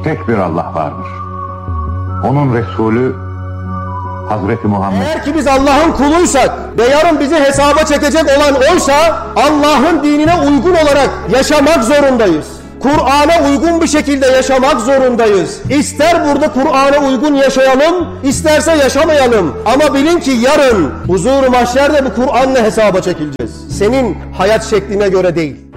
tek bir Allah vardır. Onun Resulü Hazreti Muhammed. Eğer ki biz Allah'ın kuluysak ve yarın bizi hesaba çekecek olan oysa Allah'ın dinine uygun olarak yaşamak zorundayız. Kur'an'a uygun bir şekilde yaşamak zorundayız. İster burada Kur'an'a uygun yaşayalım, isterse yaşamayalım. Ama bilin ki yarın huzur-u mahşerde bu Kur'an'la hesaba çekileceğiz. Senin hayat şekline göre değil.